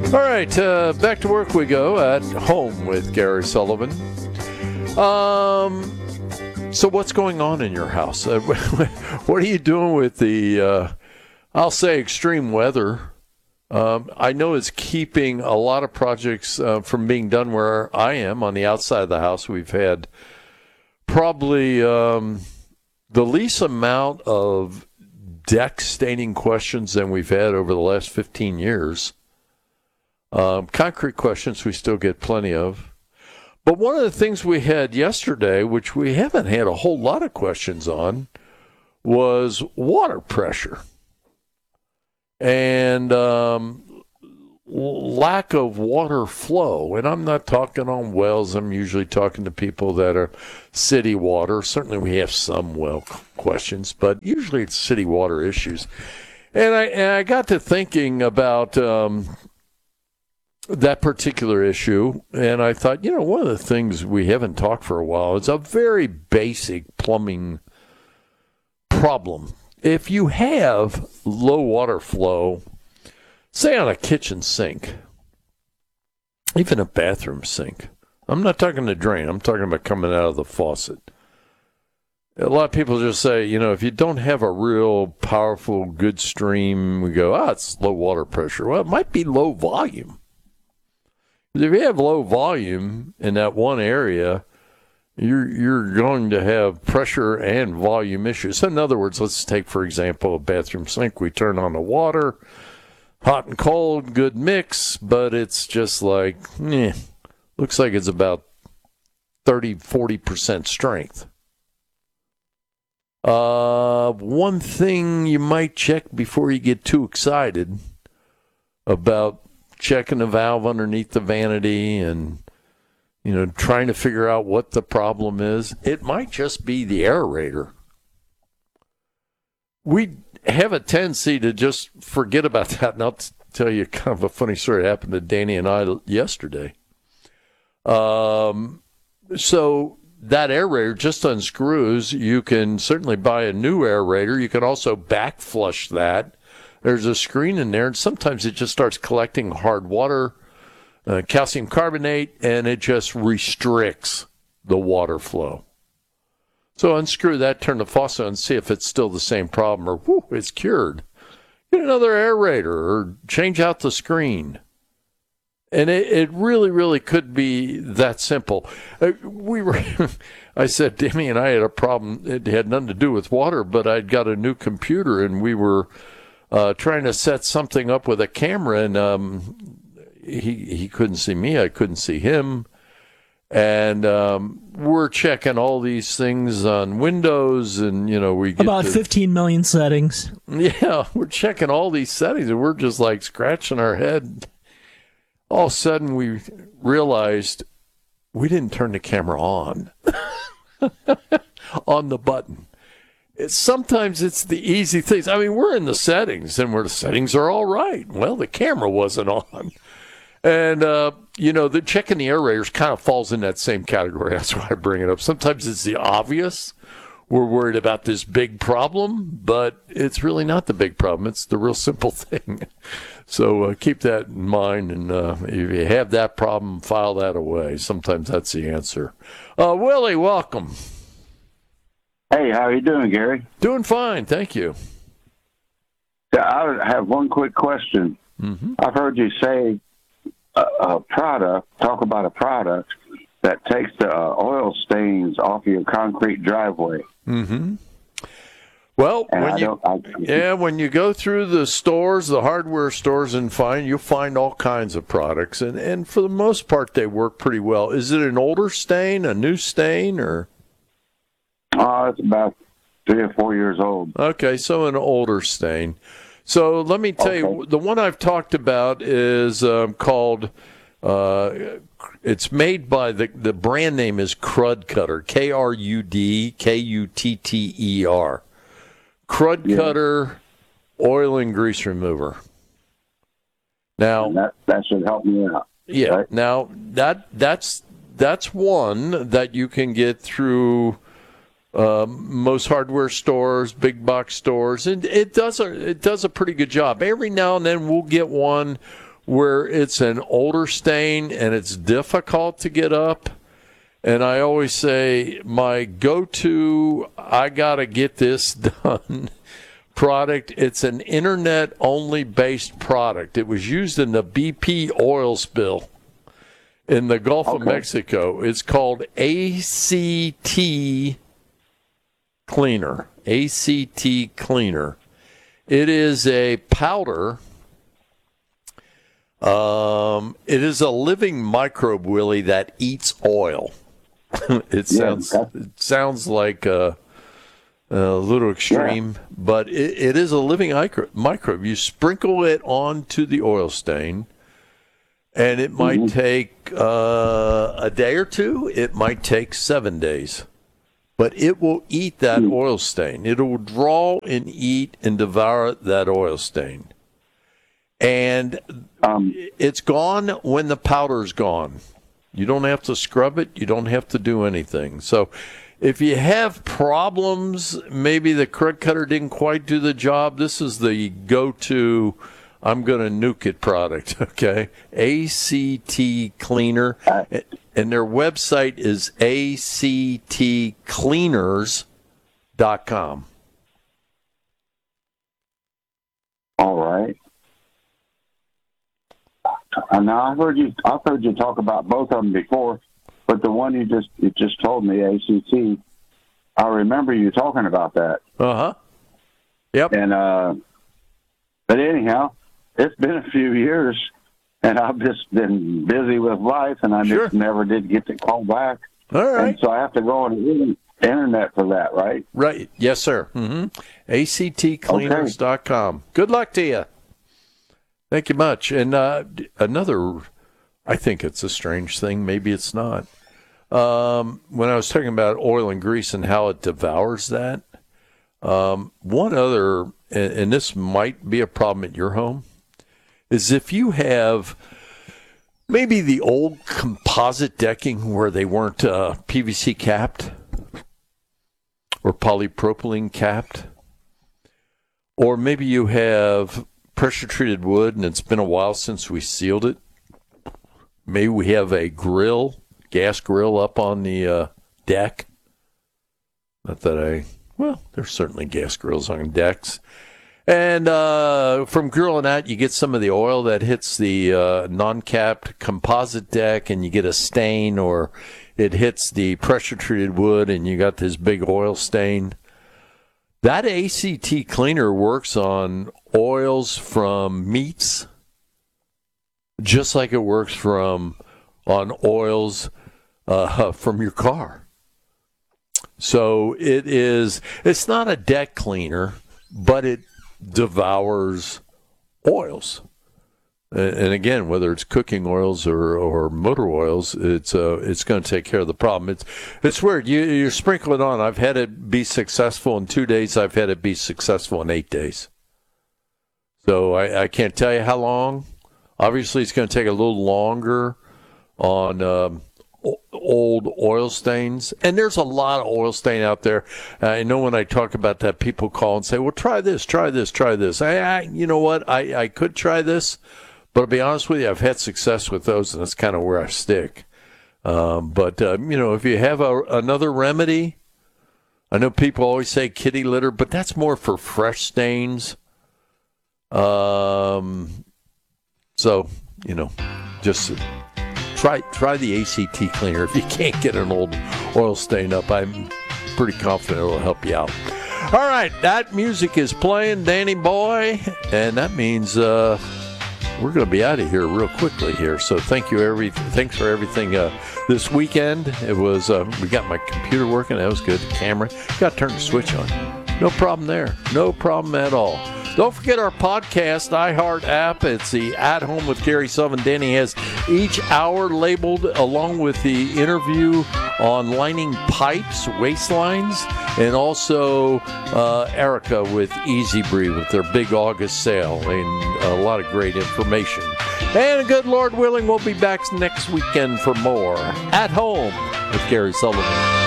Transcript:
All right, back to work we go at home with Gary Sullivan. So what's going on in your house? What are you doing with the, I'll say, extreme weather? I know it's keeping a lot of projects from being done where I am on the outside of the house. We've had probably the least amount of deck staining questions than we've had over the last 15 years. Concrete questions we still get plenty of. But one of the things we had yesterday, which we haven't had a whole lot of questions on, was water pressure and lack of water flow. And I'm not talking on wells. I'm usually talking to people that are city water. Certainly we have some well questions, but usually it's city water issues. And I got to thinking about that particular issue, and I thought, one of the things we haven't talked for a while is a very basic plumbing problem. If you have low water flow, say on a kitchen sink, even a bathroom sink, I'm not talking the drain, I'm talking about coming out of the faucet. A lot of people just say, if you don't have a real powerful, good stream, we go, it's low water pressure. Well, it might be low volume. If you have low volume in that one area, you're going to have pressure and volume issues. So in other words, let's take, for example, a bathroom sink. We turn on the water, hot and cold, good mix, but it's just like, looks like it's about 30-40% strength. One thing you might check before you get too excited about checking the valve underneath the vanity and, trying to figure out what the problem is. It might just be the aerator. We have a tendency to just forget about that. And I'll tell you kind of a funny story that happened to Danny and I yesterday. So that aerator just unscrews. You can certainly buy a new aerator. You can also back flush that. There's a screen in there, and sometimes it just starts collecting hard water, calcium carbonate, and it just restricts the water flow. So unscrew that, turn the faucet on, and see if it's still the same problem, or it's cured. Get another aerator, or change out the screen. And it really, really could be that simple. I said, Demi and I had a problem. It had nothing to do with water, but I'd got a new computer, and we were trying to set something up with a camera, and he couldn't see me, I couldn't see him, and we're checking all these things on Windows, and we get about 15 million settings. Yeah, we're checking all these settings, and we're just like scratching our head. All of a sudden, we realized we didn't turn the camera on on the button. Sometimes it's the easy things. I mean, we're in the settings, and the settings are all right. Well, the camera wasn't on. And, the checking the aerators kind of falls in that same category. That's why I bring it up. Sometimes it's the obvious. We're worried about this big problem, but it's really not the big problem. It's the real simple thing. So keep that in mind, and if you have that problem, file that away. Sometimes that's the answer. Willie, welcome. Hey, how are you doing, Gary? Doing fine, thank you. I have one quick question. Mm-hmm. I've heard you say talk about a product that takes the oil stains off your concrete driveway. Mm-hmm. Well, when you go through the stores, the hardware stores, and you'll find all kinds of products, and for the most part, they work pretty well. Is it an older stain, a new stain, or? It's about 3 or 4 years old. Okay, so an older stain. So let me tell you, the one I've talked about is called, it's made by, the brand name is Krud Kutter, KRUDKUTTER. Krud Kutter oil and grease remover. Now that should help me out. Yeah. Right? Now that's one that you can get through most hardware stores, big box stores, and it does a pretty good job. Every now and then we'll get one where it's an older stain and it's difficult to get up. And I always say my go-to, I got to get this done product, it's an internet-only based product. It was used in the BP oil spill in the Gulf of Mexico. It's called ACT Cleaner. ACT Cleaner. It is a powder. It is a living microbe, Willie, that eats oil. It sounds like a little extreme, but it is a living microbe. You sprinkle it onto the oil stain, and it might take a day or two. It might take 7 days. But it will eat that oil stain. It will draw and eat and devour that oil stain. And it's gone when the powder's gone. You don't have to scrub it. You don't have to do anything. So if you have problems, maybe the Krud Kutter didn't quite do the job, this is the go-to, I'm going to nuke it product, okay? ACT Cleaner. And their website is actcleaners.com. All right. Now I've heard you talk about both of them before, but the one you just told me, ACT, I remember you talking about that. Yep. And but anyhow, it's been a few years, and I've just been busy with life, and I just never did get to call back. All right. And so I have to go on the internet for that, right? Right. Yes, sir. ACTcleaners.com. Good luck to you. Thank you much. And another, I think it's a strange thing. Maybe it's not. When I was talking about oil and grease and how it devours that, one other, and this might be a problem at your home, is if you have maybe the old composite decking where they weren't PVC capped or polypropylene capped, or maybe you have pressure-treated wood and it's been a while since we sealed it. Maybe we have a gas grill up on the deck. Not that there's certainly gas grills on decks. And from grilling out, you get some of the oil that hits the non-capped composite deck, and you get a stain, or it hits the pressure-treated wood, and you got this big oil stain. That ACT Cleaner works on oils from meats, just like it works on oils from your car. So it's not a deck cleaner, but it devours oils. And again, whether it's cooking oils or motor oils, it's going to take care of the problem. It's weird. You sprinkle it on. I've had it be successful in 2 days. I've had it be successful in 8 days. So I can't tell you how long. Obviously, it's going to take a little longer on old oil stains. And there's a lot of oil stain out there. I know when I talk about that, people call and say, well, try this, try this, try this. You know what? I could try this. But to be honest with you, I've had success with those, and that's kind of where I stick. But if you have another remedy, I know people always say kitty litter, but that's more for fresh stains. So, just try the ACT Cleaner. If you can't get an old oil stain up, I'm pretty confident it'll help you out. All right, that music is playing, Danny Boy, and that means we're going to be out of here real quickly here. So thanks for everything this weekend. It was we got my computer working. That was good. The camera. Got to turn the switch on. No problem there. No problem at all. Don't forget our podcast, iHeart app. It's the At Home with Gary Sullivan. Danny has each hour labeled along with the interview on lining pipes, waistlines, and also Erica with Easy Breathe with their big August sale, and a lot of great information. And good Lord willing, we'll be back next weekend for more At Home with Gary Sullivan.